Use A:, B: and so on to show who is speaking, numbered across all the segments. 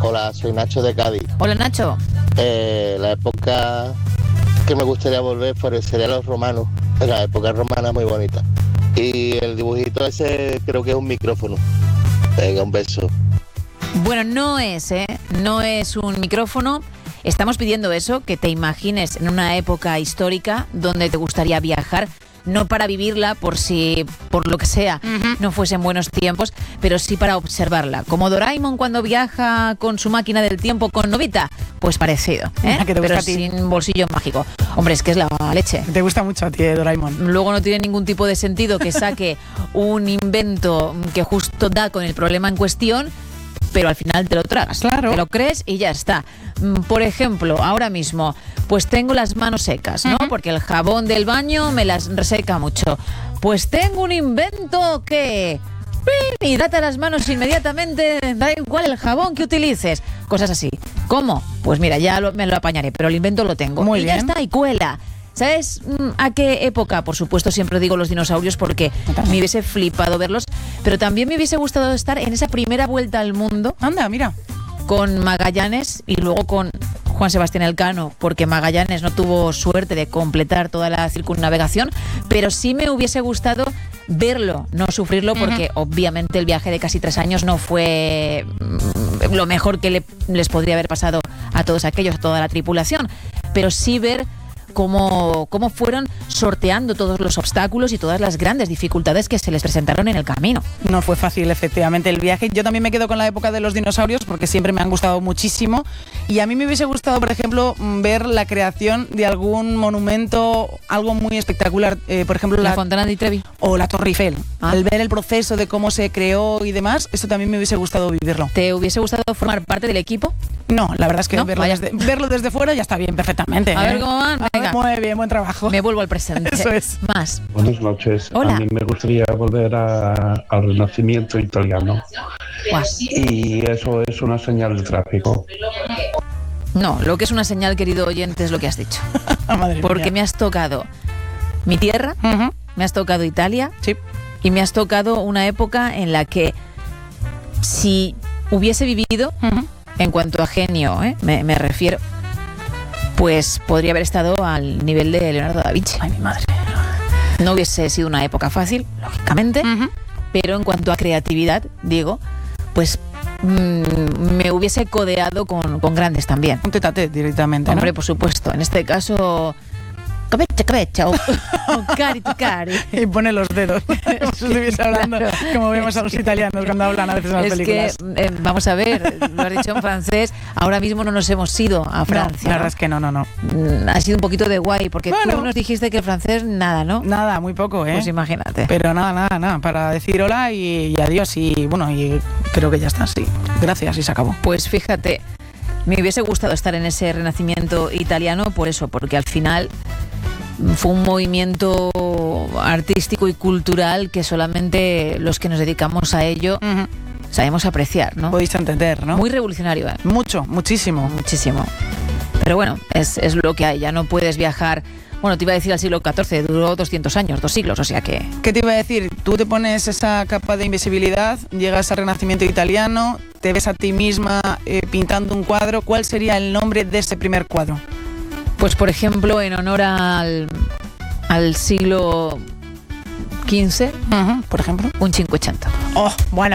A: Hola, soy Nacho de Cádiz.
B: Hola, Nacho.
A: La época que me gustaría volver sería los romanos. La época romana es muy bonita. Y el dibujito ese creo que es un micrófono. Venga, un beso.
B: Bueno, no es un micrófono. Estamos pidiendo eso, que te imagines en una época histórica donde te gustaría viajar, no para vivirla por si, por lo que sea, no fuesen buenos tiempos, pero sí para observarla. Como Doraemon cuando viaja con su máquina del tiempo con Nobita, pues parecido, pero sin bolsillo mágico. Hombre, es que es la leche.
C: Te gusta mucho a ti, Doraemon.
B: Luego no tiene ningún tipo de sentido que saque un invento que justo da con el problema en cuestión, pero al final te lo tragas,
C: claro.
B: Te lo crees y ya está. Por ejemplo, ahora mismo, pues tengo las manos secas, ¿no? Porque el jabón del baño me las reseca mucho. Pues tengo un invento que hidrata las manos inmediatamente, da igual el jabón que utilices. Cosas así. ¿Cómo? Pues mira, me lo apañaré, pero el invento lo tengo.
C: Muy bien.
B: Ya está, y cuela. ¿Sabes a qué época? Por supuesto, siempre digo los dinosaurios porque me hubiese flipado verlos, pero también me hubiese gustado estar en esa primera vuelta al mundo.
C: Anda, mira.
B: Con Magallanes y luego con Juan Sebastián Elcano, porque Magallanes no tuvo suerte de completar toda la circunnavegación, pero sí me hubiese gustado verlo, no sufrirlo, porque obviamente el viaje de casi 3 años no fue lo mejor que les podría haber pasado a todos aquellos, a toda la tripulación, pero sí ver cómo fueron sorteando todos los obstáculos y todas las grandes dificultades que se les presentaron en el camino.
C: No fue fácil, efectivamente, el viaje. Yo también me quedo con la época de los dinosaurios porque siempre me han gustado muchísimo. Y a mí me hubiese gustado, por ejemplo, ver la creación de algún monumento, algo muy espectacular. Por ejemplo,
B: la Fontana di Trevi.
C: O la Torre Eiffel. Al ver el proceso de cómo se creó y demás, esto también me hubiese gustado vivirlo.
B: ¿Te hubiese gustado formar parte del equipo?
C: No, la verdad es que
B: ¿No?
C: verlo desde fuera ya está bien, perfectamente.
B: A ver cómo van. Venga.
C: Muy bien, buen trabajo.
B: Me vuelvo al presente.
C: Eso es.
B: Más.
D: Buenas noches.
B: Hola.
D: A mí me gustaría volver al Renacimiento italiano.
B: Guau.
D: Y eso es una señal de tráfico.
B: No, lo que es una señal, querido oyente, es lo que has dicho.
C: Madre
B: Porque
C: mía.
B: me has tocado mi tierra, me has tocado Italia,
C: sí,
B: y me has tocado una época en la que si hubiese vivido, en cuanto a genio, me refiero, pues podría haber estado al nivel de Leonardo da Vinci.
C: Ay, mi madre.
B: No hubiese sido una época fácil, lógicamente, pero en cuanto a creatividad, digo, pues me hubiese codeado con grandes también.
C: Un tete-a-tete directamente, ¿no?
B: Hombre, por supuesto. En este caso, cabeza o cari to cari.
C: Y pone los dedos. Eso estuviese hablando,
B: claro.
C: Como vemos a los italianos cuando hablan a veces en las películas.
B: Es que, vamos a ver, lo has dicho en francés, ahora mismo no nos hemos ido a Francia.
C: No, la verdad es que no.
B: Ha sido un poquito de guay, porque
C: bueno,
B: tú nos dijiste que el francés nada, ¿no?
C: Nada, muy poco, ¿eh?
B: Pues imagínate.
C: Pero nada, para decir hola y adiós y bueno, y creo que ya está, sí. Gracias y se acabó.
B: Pues fíjate, me hubiese gustado estar en ese Renacimiento italiano por eso, porque al final fue un movimiento artístico y cultural que solamente los que nos dedicamos a ello sabemos apreciar, ¿no?
C: Podéis entender, ¿no?
B: Muy revolucionario, ¿eh?
C: Muchísimo.
B: Pero bueno, es lo que hay, ya no puedes viajar. Bueno, te iba a decir al siglo XIV, duró 200 años, 2 siglos, o sea que...
C: ¿Qué te iba a decir? Tú te pones esa capa de invisibilidad, llegas al Renacimiento italiano, te ves a ti misma pintando un cuadro. ¿Cuál sería el nombre de ese primer cuadro?
B: Pues, por ejemplo, en honor al siglo XV,
C: por ejemplo,
B: un 580.
C: Oh, bueno.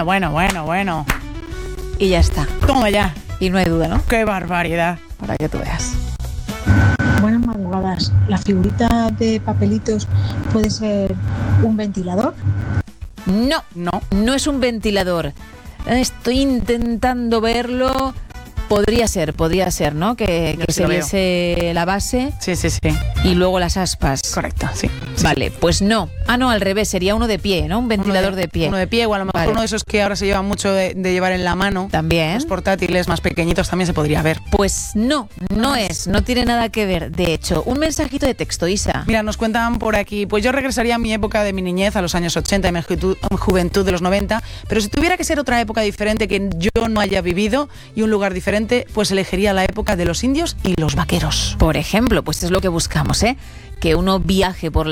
B: Y ya está.
C: Toma ya.
B: Y no hay duda, ¿no?
C: ¡Qué barbaridad!
B: Para que tú veas.
E: Buenas madrugadas. ¿La figurita de papelitos puede ser un ventilador?
B: No es un ventilador. Estoy intentando verlo. Podría ser, ¿no? Que se viese la base.
C: Sí.
B: Y luego las aspas.
C: Correcto, sí.
B: Vale, pues no. No, al revés, sería uno de pie, ¿no? Un ventilador de pie.
C: Uno de pie, o a lo mejor uno de esos que ahora se lleva mucho de llevar en la mano.
B: También.
C: Los portátiles más pequeñitos también se podría ver.
B: Pues no tiene nada que ver. De hecho, un mensajito de texto, Isa.
C: Mira, nos cuentan por aquí, pues yo regresaría a mi época de mi niñez, a los años 80, y mi juventud de los 90, pero si tuviera que ser otra época diferente que yo no haya vivido y un lugar diferente, pues elegiría la época de los indios y los vaqueros.
B: Por ejemplo, pues es lo que buscamos, que uno viaje por